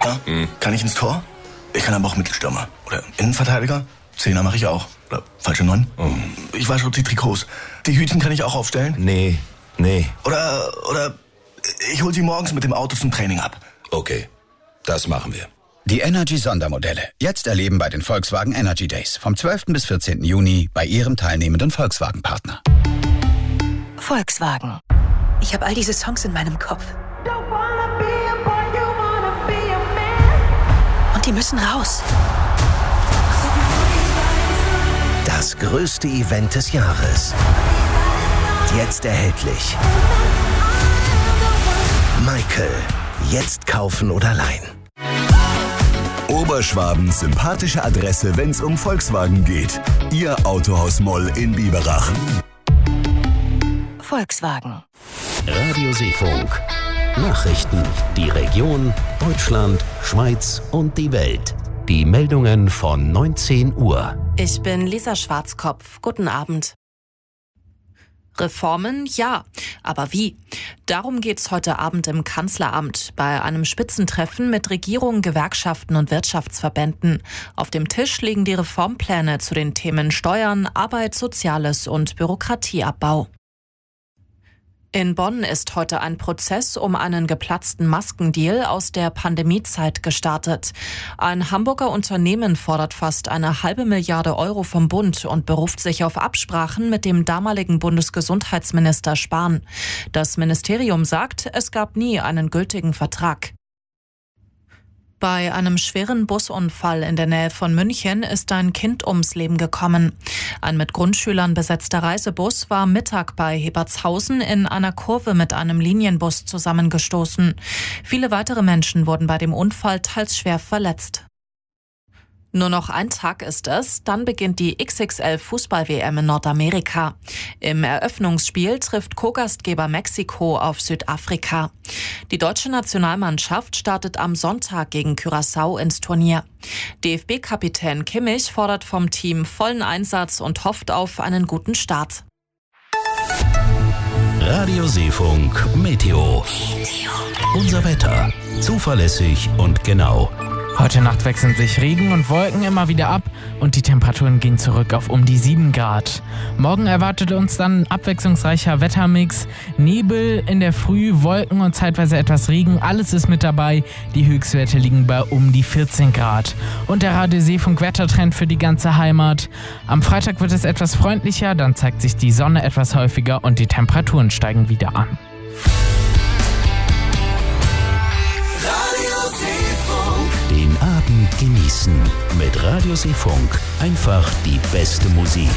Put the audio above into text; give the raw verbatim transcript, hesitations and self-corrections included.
Ja? Hm. Kann ich ins Tor? Ich kann aber auch Mittelstürmer. Oder Innenverteidiger. Zehner mache ich auch. Oder falsche Neun. Oh. Ich wasche die Trikots. Die Hütchen kann ich auch aufstellen. Nee, nee. Oder, oder ich hol sie morgens mit dem Auto zum Training ab. Okay, das machen wir. Die Energy-Sondermodelle. Jetzt erleben bei den Volkswagen Energy Days. Vom zwölften bis vierzehnten Juni bei Ihrem teilnehmenden Volkswagen-Partner. Volkswagen. Ich habe all diese Songs in meinem Kopf. Und die müssen raus. Das größte Event des Jahres. Jetzt erhältlich. Michael. Jetzt kaufen oder leihen. Oberschwabens sympathische Adresse, wenn's um Volkswagen geht. Ihr Autohaus Moll in Biberach. Volkswagen. Radio Seefunk. Nachrichten. Die Region, Deutschland, Schweiz und die Welt. Die Meldungen von neunzehn Uhr. Ich bin Lisa Schwarzkopf. Guten Abend. Reformen, ja. Aber wie? Darum geht's heute Abend im Kanzleramt bei einem Spitzentreffen mit Regierung, Gewerkschaften und Wirtschaftsverbänden. Auf dem Tisch liegen die Reformpläne zu den Themen Steuern, Arbeit, Soziales und Bürokratieabbau. In Bonn ist heute ein Prozess um einen geplatzten Maskendeal aus der Pandemiezeit gestartet. Ein Hamburger Unternehmen fordert fast eine halbe Milliarde Euro vom Bund und beruft sich auf Absprachen mit dem damaligen Bundesgesundheitsminister Spahn. Das Ministerium sagt, es gab nie einen gültigen Vertrag. Bei einem schweren Busunfall in der Nähe von München ist ein Kind ums Leben gekommen. Ein mit Grundschülern besetzter Reisebus war Mittag bei Hebertshausen in einer Kurve mit einem Linienbus zusammengestoßen. Viele weitere Menschen wurden bei dem Unfall teils schwer verletzt. Nur noch ein Tag ist es, dann beginnt die X X L-Fußball-W M in Nordamerika. Im Eröffnungsspiel trifft Co-Gastgeber Mexiko auf Südafrika. Die deutsche Nationalmannschaft startet am Sonntag gegen Curaçao ins Turnier. D F B-Kapitän Kimmich fordert vom Team vollen Einsatz und hofft auf einen guten Start. Radio Seefunk Meteo. Unser Wetter. Zuverlässig und genau. Heute Nacht wechseln sich Regen und Wolken immer wieder ab und die Temperaturen gehen zurück auf um die sieben Grad. Morgen erwartet uns dann ein abwechslungsreicher Wettermix. Nebel in der Früh, Wolken und zeitweise etwas Regen. Alles ist mit dabei. Die Höchstwerte liegen bei um die vierzehn Grad. Und der Radio Seefunk Wettertrend für die ganze Heimat. Am Freitag wird es etwas freundlicher, dann zeigt sich die Sonne etwas häufiger und die Temperaturen steigen wieder an. Den Abend genießen mit Radio Seefunk. Einfach die beste Musik.